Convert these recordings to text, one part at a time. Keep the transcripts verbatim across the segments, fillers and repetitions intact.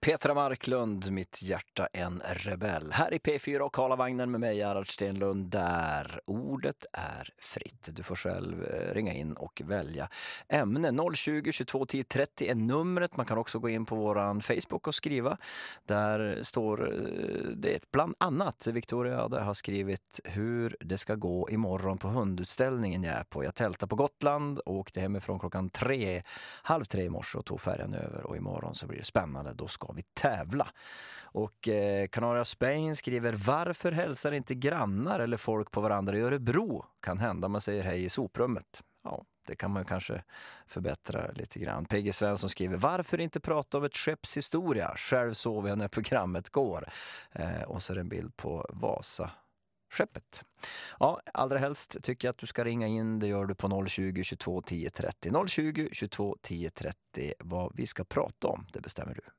Petra Marklund, mitt hjärta en rebell. Här i P fyra och Karlavagnen med mig, Gerhard Stenlund, där ordet är fritt. Du får själv ringa in och välja ämne. noll tjugo, tjugotvå, tio, trettio är numret. Man kan också gå in på våran Facebook och skriva. Där står det bland annat, Victoria där har skrivit hur det ska gå imorgon på hundutställningen jag är på. Jag tältar på Gotland och åkte hemifrån klockan tre, halv tre i morse och tog färjan över. Och imorgon så blir det spännande, då ska vi tävla. Och eh, Canaria Spain skriver, varför hälsar inte grannar eller folk på varandra i Örebro? Kan hända man säger hej i soprummet. Ja, det kan man kanske förbättra lite grann. Peggy Svensson skriver, varför inte prata om ett skeppshistoria? Själv sov jag när programmet går. Eh, och så är det en bild på Vasa skeppet. Ja, allra helst tycker jag att du ska ringa in. Det gör du på noll tjugo, tjugotvå, tio, trettio. noll tjugo, tjugotvå, tio, trettio. Vad vi ska prata om, det bestämmer du.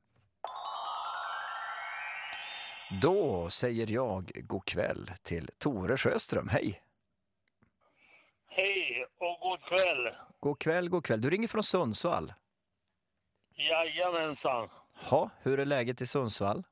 Då säger jag god kväll till Tore Sjöström. Hej! Hej och god kväll. God kväll, god kväll. Du ringer från Sundsvall. Jajamensan. Ja, hur är läget i Sundsvall?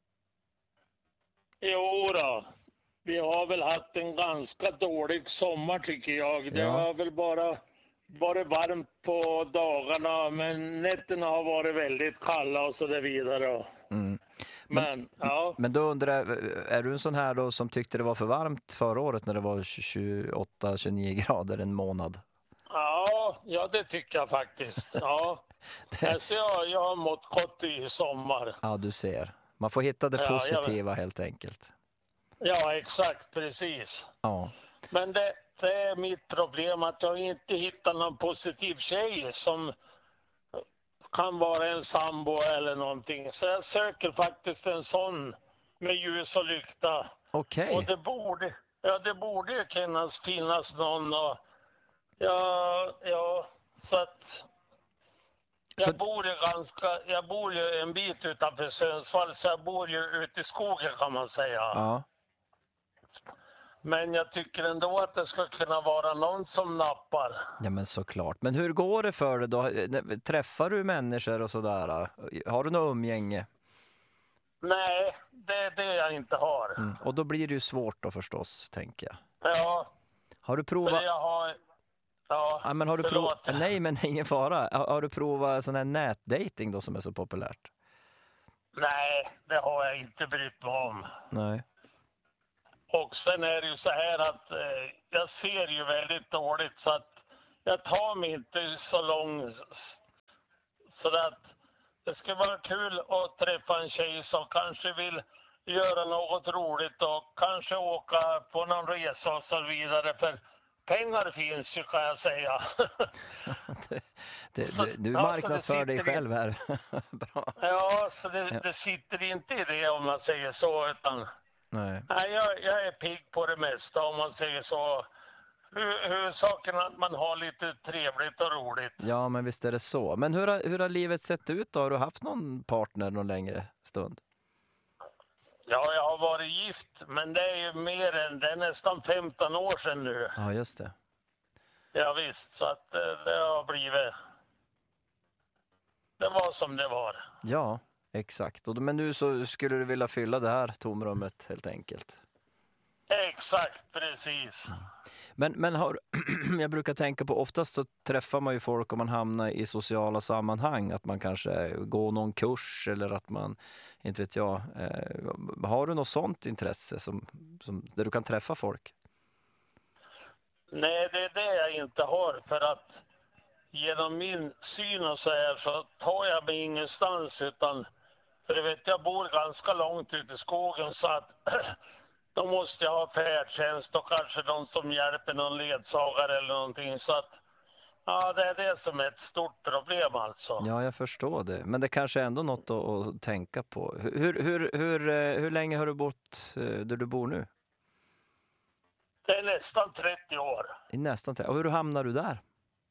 Jo då. Vi har väl haft en ganska dålig sommar tycker jag. Det Ja. har väl bara varit varmt på dagarna, men nätterna har varit väldigt kalla och så där vidare. Mm. Men, Men, ja. men då undrar jag, är du en sån här då som tyckte det var för varmt förra året när det var tjugoåtta till tjugonio grader en månad? Ja, ja det tycker jag faktiskt. Ja. det... Alltså jag, jag har mått gott i sommar. Ja, du ser. Man får hitta det Ja, positiva helt enkelt. Ja, exakt, precis. Ja. Men det, det är mitt problem att jag inte hittar någon positiv tjej som kan vara en sambo eller någonting. Så jag söker faktiskt en sån med ljus och lykta. Okej. Och det borde, ja, det borde ju finnas, finnas någon. Och, ja, ja, så att jag Så- bor ju ganska, jag bor ju en bit utanför Sundsvall, så jag bor ju ute i skogen kan man säga. Ja. Men jag tycker ändå att det ska kunna vara någon som nappar. Ja, men såklart. Men hur går det för dig då? Träffar du människor och sådär? Har du något umgänge? Nej, det är det jag inte har. Mm. Och då blir det ju svårt då förstås, tänker jag. Ja, Har du för provat... jag har... Ja, Ja, men har du förlåt. provat... Nej, men ingen fara. Har, har du provat sån här nätdating då som är så populärt? Nej, det har jag inte brytt mig om. Nej. Och sen är det ju så här att eh, jag ser ju väldigt dåligt så att jag tar mig inte så lång så att det ska vara kul att träffa en tjej som kanske vill göra något roligt och kanske åka på någon resa och så vidare, för pengar finns ju kan jag säga. det, det, Så- du du ja, så marknadsför det dig sitter i- själv här. Bra. Ja, så det, det sitter inte i det om man säger så, utan Nej. nej, jag, jag är pigg på det mesta om man säger så. Hur, hur saken att man har lite trevligt och roligt. Ja, men visst är det så. Men hur har, hur har livet sett ut då? Har du haft någon partner någon längre stund? Ja, jag har varit gift, men det är ju mer än, det är nästan femton år sedan nu. Ja, just det. Ja visst, så att eh, det har blivit, det var som det var. Ja, exakt. Och, men nu så skulle du vilja fylla det här tomrummet helt enkelt. Exakt, precis. Men, men har, jag brukar tänka på, oftast så träffar man ju folk om man hamnar i sociala sammanhang. Att man kanske går någon kurs eller att man, inte vet jag. Eh, har du något sånt intresse som, som, där du kan träffa folk? Nej, det är det jag inte har, för att genom min syn och så här så tar jag mig ingenstans, utan för jag vet jag bor ganska långt ute i skogen, så att då måste jag ha färdtjänst och kanske någon som hjälper, någon ledsagare eller någonting, så att ja, det är det som är ett stort problem alltså. Ja, jag förstår det. Men det kanske är ändå något att, att tänka på. Hur, hur, hur, eh, hur länge har du bott eh, där du bor nu? Det är nästan trettio år. I nästan tre. Och hur hamnar du där?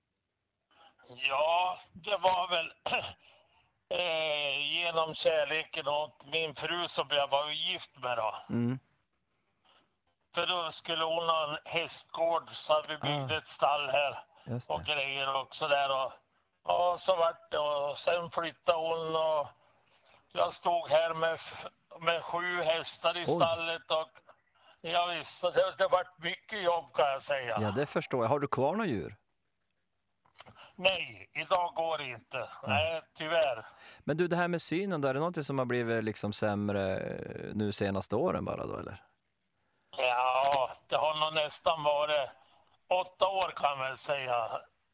Ja, det var väl eh, genom kärleken och min fru som jag var gift med då. Mm. För då skulle hon ha en hästgård, så att vi byggde Ah. ett stall här Just och det. grejer och så där. Och, ja, så vart det. Och sen flyttade hon och jag stod här med, med sju hästar i Oj. stallet och ja, visst, så det, det var mycket jobb kan jag säga. Ja, det förstår jag. Har du kvar några djur? Nej, idag går det inte. Mm. Nej, tyvärr. Men du, det här med synen då, är det något som har blivit liksom sämre nu senaste åren bara då, eller? Ja, det har nog nästan varit åtta år kan man säga.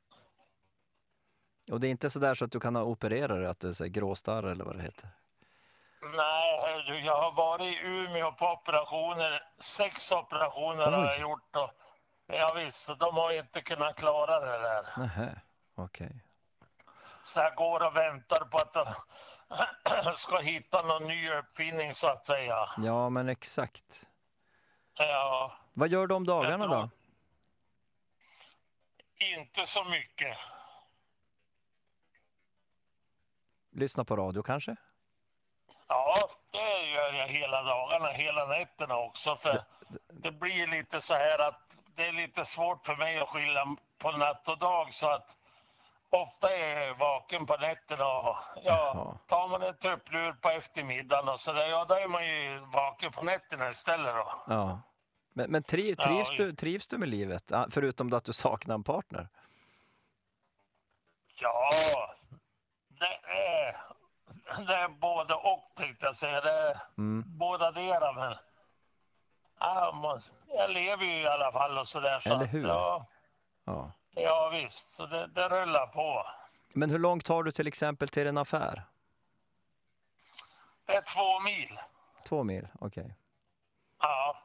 Och det är inte så där så att du kan ha opererat det, att det är så här gråstarr eller vad det heter? Nej, jag har varit i Umeå på operationer. Sex operationer Oj. har jag gjort. Och, ja visst, de har inte kunnat klara det där. Nähä, okej. Okay. Så jag går och väntar på att jag ska hitta någon ny uppfinning så att säga. Ja, men exakt. Ja. Vad gör du om dagarna tror... då? Inte så mycket. Lyssna på radio kanske? Ja, det gör jag hela dagarna, hela nätterna också. För det, det... det blir lite så här att det är lite svårt för mig att skilja på natt och dag. Så att ofta är jag vaken på nätterna och ja, tar man en tupplur på eftermiddagen och så där, ja, då är man ju vaken på nätterna istället då. Ja. Men, men triv, trivs, ja, du, trivs du med livet? Förutom att du saknar en partner? Ja, det är, det är både och tänkte jag säga. Det är mm. båda delar. Men ja, man, jag lever ju i alla fall och sådär. Så eller hur? Att, ja, ja. ja visst, så det, det rullar på. Men hur långt tar du till exempel till en affär? Det är två mil. Två mil, okej. Okay. Ja.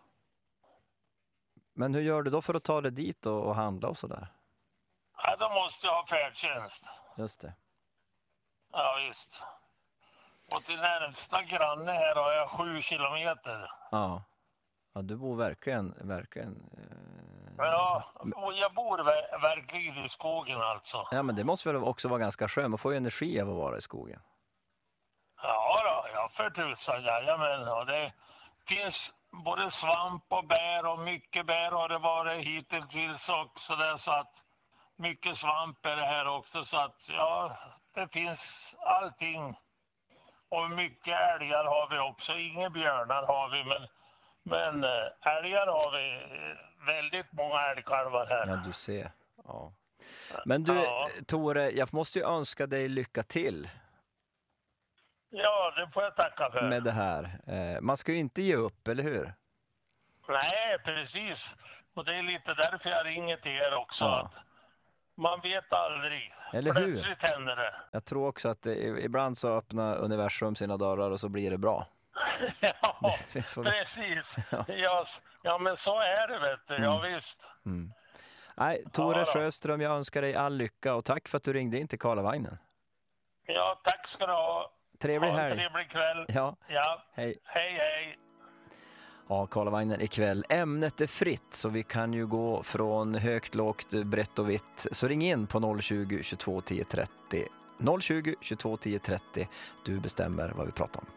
Men hur gör du då för att ta dig dit och, och handla och sådär? Ja, då måste jag ha färdtjänst. Just det. Ja, visst. Och till närmsta granne här har jag sju kilometer. Ja. Ja, du bor verkligen, verkligen... Eh... Ja, jag bor ver- verkligen i skogen alltså. Ja, men det måste väl också vara ganska skönt. Man får ju energi av att vara i skogen. Ja då, jag för tusan, jajamän. Och det finns både svamp och bär och mycket bär har det varit hittills också där, så att mycket svamp är det här också, så att ja, det finns allting. Och mycket älgar har vi också, inga björnar har vi, men, men älgar har vi väldigt många älgkalvar här. Ja, du ser. Ja. Men du, ja. Tore, jag måste ju önska dig lycka till. Ja, det får jag tacka för. Med det här. Man ska ju inte ge upp, eller hur? Nej, precis. Och det är lite därför jag ringer till er också. Ja. Att man vet aldrig. Eller hur? Plötsligt händer det. Jag tror också att det, ibland så öppnar universum sina dörrar och så blir det bra. Ja, precis. Ja. Ja, ja, men så är det, vet du. Mm. Ja, visst. Mm. Nej, Tore ja, Sjöström, jag önskar dig all lycka och tack för att du ringde in till Karlavagnen. Ja, tack ska du ha. Trevlig ha en helg. Trevlig kväll. Ja. Ja. Hej. Hej, hej. Ja, Karlavagnen ikväll. Ämnet är fritt, så vi kan ju gå från högt, lågt, brett och vitt. Så ring in på noll tjugo, tjugotvå, tio trettio. noll tjugo, tjugotvå, tio trettio. Du bestämmer vad vi pratar om.